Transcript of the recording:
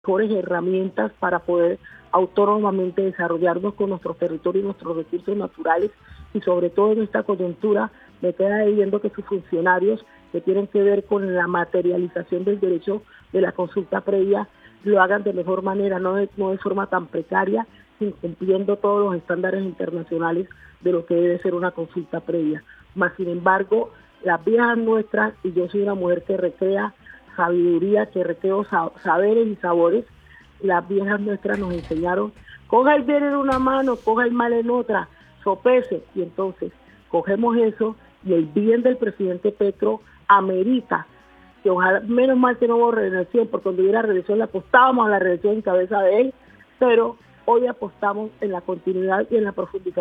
mejores herramientas para poder autónomamente desarrollarnos con nuestros territorios y nuestros recursos naturales, y sobre todo en esta coyuntura me queda viendo que sus funcionarios que tienen que ver con la materialización del derecho de la consulta previa lo hagan de mejor manera, no de forma tan precaria, incumpliendo todos los estándares internacionales de lo que debe ser una consulta previa. Mas, sin embargo, las viejas nuestras, y yo soy una mujer que recrea sabiduría, que recreo saberes y sabores, las viejas nuestras nos enseñaron: coja el bien en una mano, coja el mal en otra, sopese. Y entonces cogemos eso, y el bien del presidente Petro amerita que ojalá, menos mal que no hubo reelección, porque cuando hubiera reelección le apostábamos a la reelección en cabeza de él, pero hoy apostamos en la continuidad y en la profundización